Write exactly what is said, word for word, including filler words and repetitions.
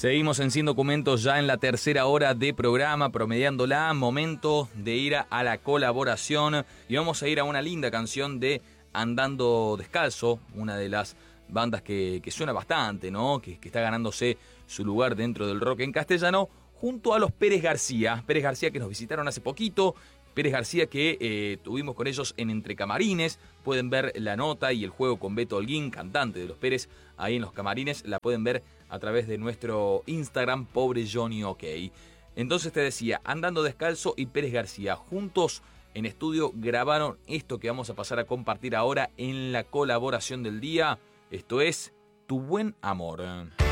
Seguimos en Sin Documentos ya en la tercera hora de programa, promediándola, momento de ir a la colaboración y vamos a ir a una linda canción de Andando Descalzo, una de las bandas que, que suena bastante, ¿no? Que, que está ganándose su lugar dentro del rock en castellano, junto a los Pérez García, Pérez García que nos visitaron hace poquito, Pérez García que eh, tuvimos con ellos en Entre Camarines. Pueden ver la nota y el juego con Beto Holguín, cantante de los Pérez, ahí en los camarines. La pueden ver a través de nuestro Instagram, Pobre Johnny OK. Entonces te decía, Andando Descalzo y Pérez García, juntos en estudio grabaron esto que vamos a pasar a compartir ahora en la colaboración del día. Esto es Tu Buen Amor.